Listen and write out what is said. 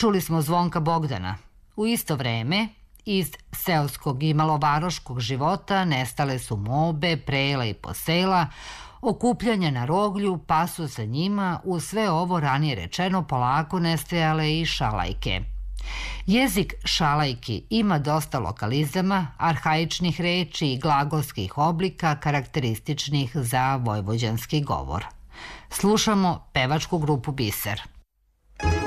čuli smo Zvonka Bogdana. U isto vreme, iz seoskog i malovaroškog života nestale su mobe, prela i posela, okupljanja na roglju, pa su sa njima, u sve ovo ranije rečeno, polako nestajale i šalajke. Jezik šalajki ima dosta lokalizama, arhaičnih reči i glagolskih oblika karakterističnih za vojvođanski govor. Slušamo pevačku grupu Biser.